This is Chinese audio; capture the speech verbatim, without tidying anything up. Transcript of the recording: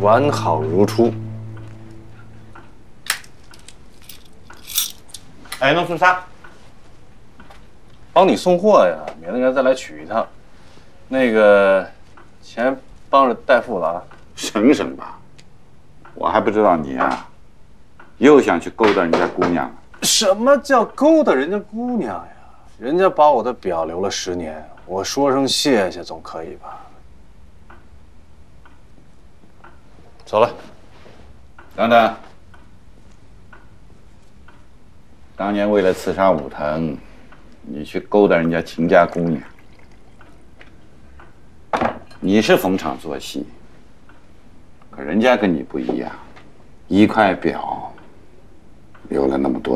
完好如初。 哎，侬做啥？ 帮你送货呀，免得人家再来取一趟。那个钱帮着代付了啊。 省省吧，我还不知道你啊，又想去勾搭人家姑娘了。 什么叫勾搭人家姑娘呀？人家把我的表留了十年，我说声谢谢总可以吧？走了。 等等，当年为了刺杀武藤，你去勾搭人家秦家姑娘，你是逢场作戏，可人家跟你不一样，一块表留了那么多